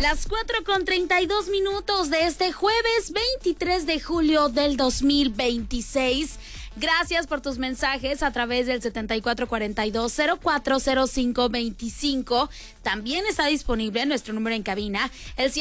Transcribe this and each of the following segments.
Las 4:32 de este jueves 23 de julio del 2026. Gracias por tus mensajes a través del 7442-040525. También está disponible nuestro número en cabina, el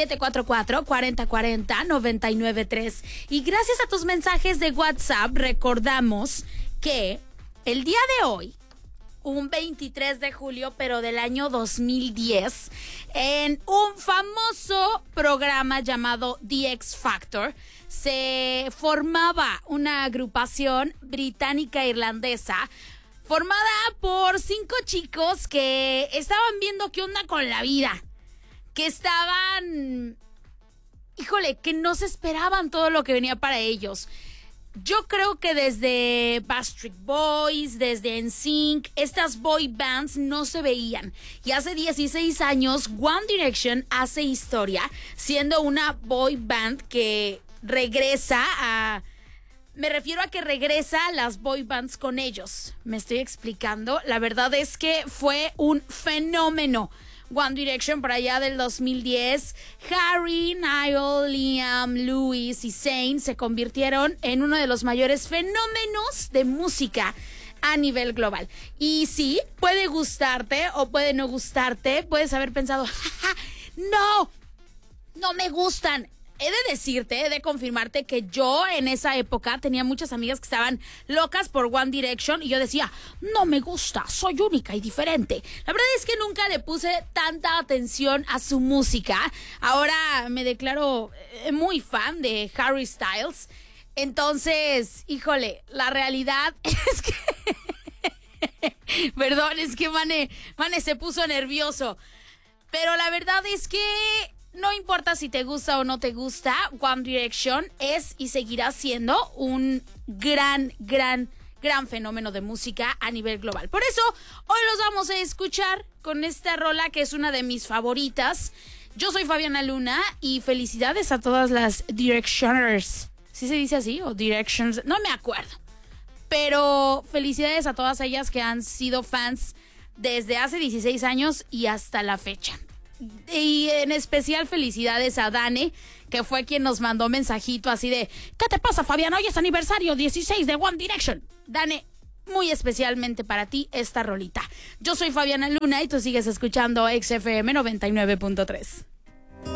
744-4040-993. Y gracias a tus mensajes de WhatsApp, recordamos que el día de hoy, un 23 de julio, pero del año 2010, en un famoso programa llamado The X Factor, se formaba una agrupación británica-irlandesa formada por 5 chicos que estaban viendo qué onda con la vida, que estaban, que no se esperaban todo lo que venía para ellos. Yo creo que desde Backstreet Boys, desde NSYNC, estas boy bands no se veían. Y hace 16 años, One Direction hace historia, siendo una boy band que regresa a... Me refiero a que regresa a las boy bands con ellos. ¿Me estoy explicando? La verdad es que fue un fenómeno. One Direction por allá del 2010, Harry, Niall, Liam, Louis y Zayn se convirtieron en uno de los mayores fenómenos de música a nivel global. Y sí, puede gustarte o puede no gustarte, puedes haber pensado, no me gustan. He de confirmarte que yo en esa época tenía muchas amigas que estaban locas por One Direction y yo decía, no me gusta, soy única y diferente. La verdad es que nunca le puse tanta atención a su música. Ahora me declaro muy fan de Harry Styles. Entonces, la realidad es que... Perdón, es que Mane se puso nervioso. Pero la verdad es que... no importa si te gusta o no te gusta, One Direction es y seguirá siendo un gran fenómeno de música a nivel global. Por eso, hoy los vamos a escuchar con esta rola que es una de mis favoritas. Yo soy Fabiana Luna y felicidades a todas las Directioners. ¿Sí se dice así? ¿O Directions? No me acuerdo. Pero felicidades a todas ellas que han sido fans desde hace 16 años y hasta la fecha. Y en especial felicidades a Dane, que fue quien nos mandó mensajito así de, ¿qué te pasa, Fabián? Hoy es aniversario 16 de One Direction. Dane, muy especialmente para ti esta rolita. Yo soy Fabiana Luna y tú sigues escuchando XFM 99.3.